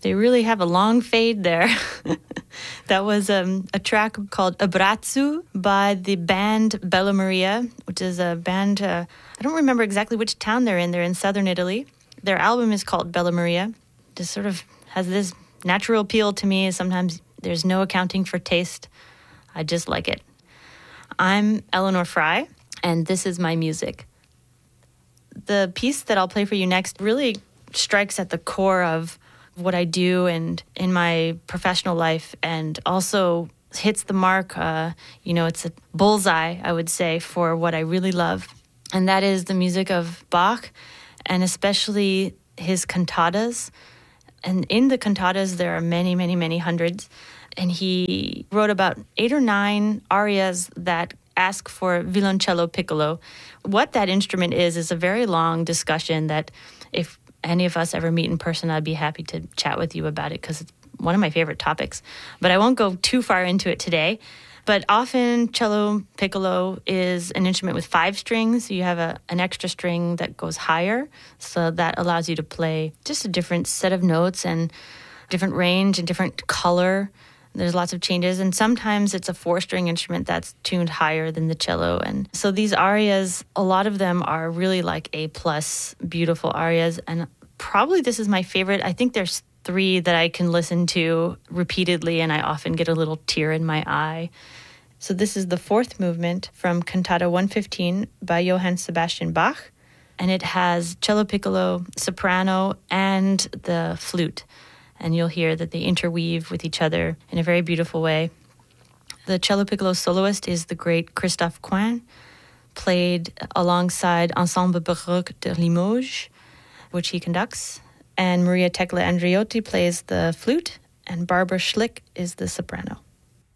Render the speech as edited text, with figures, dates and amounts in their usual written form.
They really have a long fade there. That was a track called Abbraccio by the band Bella Maria, which is a band, I don't remember exactly which town they're in. They're in southern Italy. Their album is called Bella Maria. Just sort of has this natural appeal to me. Sometimes there's no accounting for taste. I just like it. I'm Eleanor Fry, and this is my music. The piece that I'll play for you next really strikes at the core of what I do and in my professional life, and also hits the mark. It's a bullseye, I would say, for what I really love. And that is the music of Bach, and especially his cantatas. And in the cantatas, there are many, many, many hundreds. And he wrote about 8 or 9 arias that ask for violoncello piccolo. What that instrument is a very long discussion that if any of us ever meet in person, I'd be happy to chat with you about it because it's one of my favorite topics. But I won't go too far into it today. But often cello piccolo is an instrument with 5 strings. You have an extra string that goes higher. So that allows you to play just a different set of notes and different range and different color. There's lots of changes. And sometimes it's a 4-string instrument that's tuned higher than the cello. And so these arias, a lot of them are really like A+, beautiful arias. And probably this is my favorite. I think there's 3 that I can listen to repeatedly, and I often get a little tear in my eye. So this is the 4th movement from Cantata 115 by Johann Sebastian Bach, and it has cello piccolo, soprano, and the flute. And you'll hear that they interweave with each other in a very beautiful way. The cello piccolo soloist is the great Christophe Coin, played alongside Ensemble Baroque de Limoges, which he conducts. And Maria Tecla Andreotti plays the flute, and Barbara Schlick is the soprano.